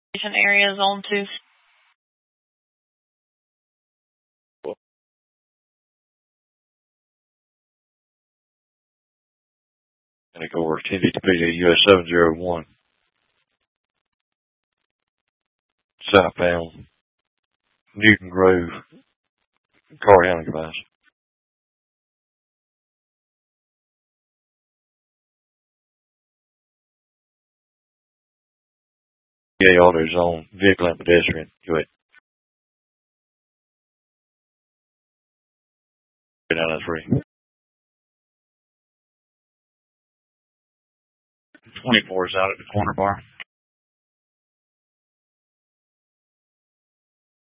area zone 2. And go over 1050 to US 701. Southbound Newton Grove, car handling device. Yeah, auto zone, vehicle and pedestrian. Go ahead. 993. 24 is out at the corner bar.